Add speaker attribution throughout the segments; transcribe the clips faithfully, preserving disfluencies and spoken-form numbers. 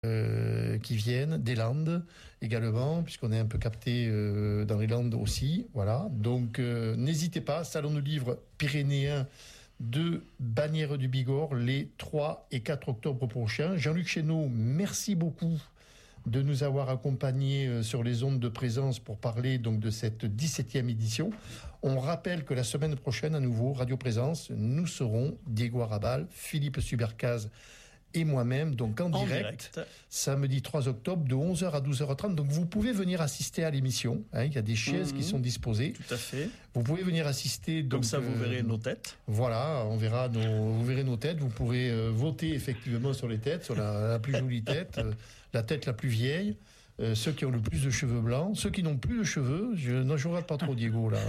Speaker 1: euh, qui viennent, des Landes également, puisqu'on est un peu capté euh, dans les Landes aussi. Voilà. Donc, euh, n'hésitez pas, Salon du livre pyrénéen de Bagnères du Bigorre, les trois et quatre octobre prochains. Jean-Luc Chénaud, merci beaucoup de nous avoir accompagnés sur les ondes de présence pour parler donc de cette dix-septième édition. On rappelle que la semaine prochaine, à nouveau, Radio Présence, nous serons Diego Arrabal, Philippe Subercaz et moi-même, donc en, en direct, direct, samedi trois octobre, de onze heures à douze heures trente. Donc vous pouvez venir assister à l'émission. Hein, il y a des chaises mmh, qui sont disposées.
Speaker 2: Tout à fait.
Speaker 1: Vous pouvez venir assister. Donc,
Speaker 2: Comme ça, vous
Speaker 1: euh,
Speaker 2: verrez nos têtes.
Speaker 1: Voilà, on verra nos, vous verrez nos têtes. Vous pourrez euh, voter effectivement sur les têtes, sur la, la plus jolie tête, euh, la tête la plus vieille. Euh, ceux qui ont le plus de cheveux blancs, ceux qui n'ont plus de cheveux, je ne je regarde pas trop Diego là.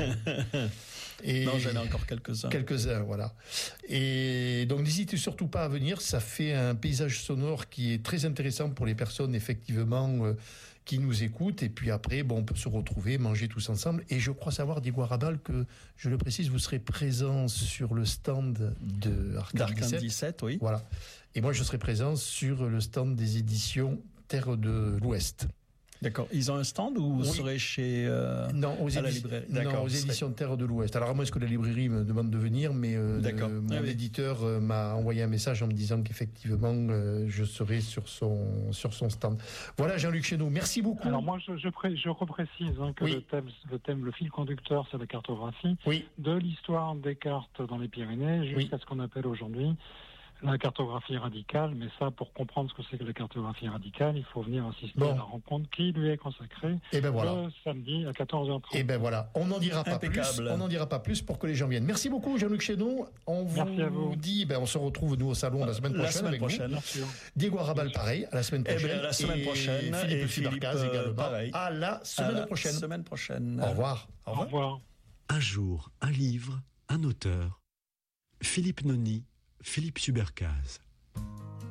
Speaker 2: Et non, j'en ai encore quelques-uns.
Speaker 1: Quelques-uns, voilà. Et donc n'hésitez surtout pas à venir, ça fait un paysage sonore qui est très intéressant pour les personnes effectivement euh, qui nous écoutent. Et puis après, bon, on peut se retrouver, manger tous ensemble. Et je crois savoir, Diego Arrabal, que je le précise, vous serez présent sur le stand de Arcade dix-sept.
Speaker 2: dix-sept, oui.
Speaker 1: Voilà. Et moi, je serai présent sur le stand des éditions Terre de l'Ouest.
Speaker 2: D'accord. Ils ont un stand ou vous
Speaker 1: oui.
Speaker 2: serez chez euh,
Speaker 1: non, aux,
Speaker 2: à la
Speaker 1: édi-
Speaker 2: librairie
Speaker 1: non, aux éditions de Terre de l'Ouest. Alors, à moins que la librairie me demande de venir, mais euh,
Speaker 2: D'accord.
Speaker 1: Euh, mon
Speaker 2: ah, oui.
Speaker 1: éditeur euh, m'a envoyé un message en me disant qu'effectivement, euh, je serai sur son, sur son stand. Voilà, Jean-Luc Chénaud, merci beaucoup.
Speaker 3: Alors, moi, je, je, pré- je reprécise hein, que
Speaker 1: oui.
Speaker 3: le, thème, le thème, le fil conducteur, c'est la cartographie.
Speaker 1: Oui.
Speaker 3: De l'histoire des cartes dans les Pyrénées jusqu'à
Speaker 1: oui.
Speaker 3: ce qu'on appelle aujourd'hui la cartographie radicale, mais ça, pour comprendre ce que c'est que la cartographie radicale, il faut venir assister bon. à la rencontre qui lui est consacrée
Speaker 1: et ben voilà.
Speaker 3: le samedi à quatorze heures trente.
Speaker 1: Et ben voilà, on n'en dira pas
Speaker 2: Impeccable.
Speaker 1: plus. On n'en dira pas plus pour que les gens viennent. Merci beaucoup, Jean-Luc Chénaud. On vous,
Speaker 3: Merci à vous.
Speaker 1: dit, ben on se retrouve nous au salon la semaine prochaine.
Speaker 2: La semaine
Speaker 1: avec
Speaker 2: prochaine.
Speaker 1: Vous. Diego Arrabal, pareil, à la semaine prochaine.
Speaker 2: Eh ben, la semaine prochaine.
Speaker 1: Et Philippe,
Speaker 2: et Philippe
Speaker 1: Subercaz
Speaker 2: euh,
Speaker 1: également.
Speaker 2: Pareil.
Speaker 1: À la semaine
Speaker 2: à la
Speaker 1: prochaine.
Speaker 2: Semaine prochaine.
Speaker 1: Au revoir.
Speaker 3: Au revoir. Au revoir.
Speaker 4: Un jour, un livre, un auteur. Philippe Noni, Philippe Subercaz.